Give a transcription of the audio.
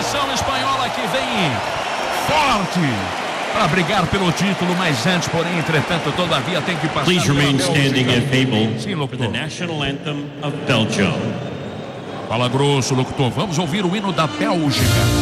seleção espanhola que vem forte para brigar pelo título, mas antes, porém, entretanto, todavia tem que passar. Please remain standing if able Sim, for the locutor. national anthem of Belgium. Fala grosso, locutor. Vamos ouvir o hino da Bélgica.